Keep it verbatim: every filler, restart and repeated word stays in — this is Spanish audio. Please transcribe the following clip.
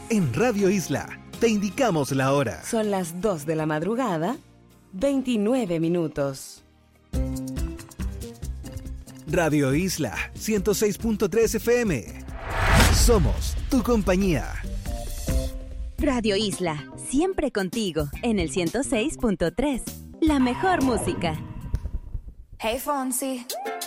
En Radio Isla, te indicamos la hora. Son las dos de la madrugada, veintinueve minutos. Radio Isla, ciento seis punto tres F M. Somos tu compañía. Radio Isla, siempre contigo, en el ciento seis punto tres. La mejor música. Hey Fonsi,